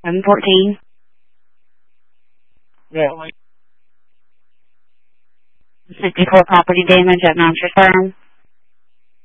714. Yeah. 64 property damage at Mount Firm.